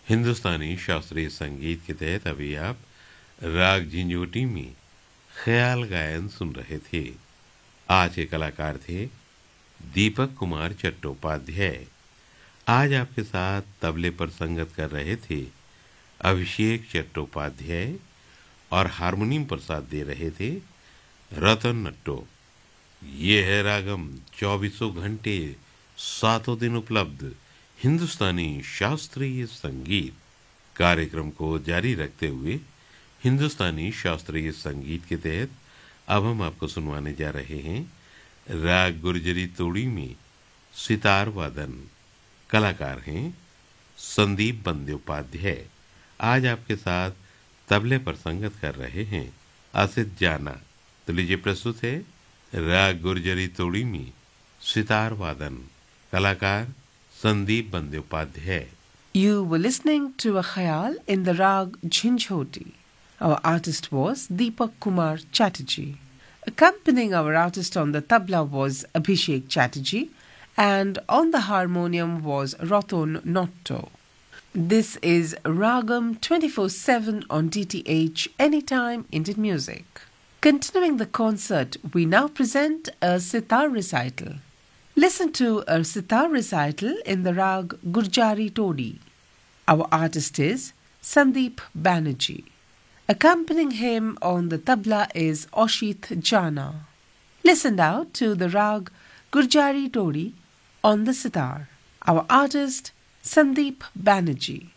हिंदुस्तानी शास्त्रीय संगीत के तहत अभी आप राग झिंझोटी में ख्याल गायन सुन रहे थे। आज के कलाकार थे दीपक कुमार चट्टोपाध्याय। आज आपके साथ तबले पर संगत कर रहे थे अभिषेक चट्टोपाध्याय और हारमोनियम पर साथ दे रहे थे रतन नट्टो। ये है रागम, 24 घंटे 7 दिन उपलब्ध हिंदुस्तानी शास्त्रीय संगीत। कार्यक्रम को जारी रखते हुए हिंदुस्तानी शास्त्रीय संगीत के तहत अब हम आपको सुनवाने जा रहे हैं राग गुर्जरी तोड़ी में सितार वादन। कलाकार हैं संदीप बंद्योपाध्याय। आज आपके साथ तबले पर संगत कर रहे हैं आसित जाना। तो लीजिए प्रस्तुत है राग गुर्जरी तोड़ी में सितार वादन। कलाकार Sandeep Bandyopadhyay. You were listening to a khayal in the rag Jhinjhoti. Our artist was Deepak Kumar Chatterjee. Accompanying our artist on the tabla was Abhishek Chatterjee, and on the harmonium was Ratan Notto. This is Ragam 24/7 on DTH Anytime Indian Music. Continuing the concert, we now present a sitar recital. Listen to a sitar recital in the rag Gurjari Todi. Our artist is Sandeep Banerjee. Accompanying him on the tabla is Oshit Jana. Listen now to the rag Gurjari Todi on the sitar. Our artist Sandeep Banerjee.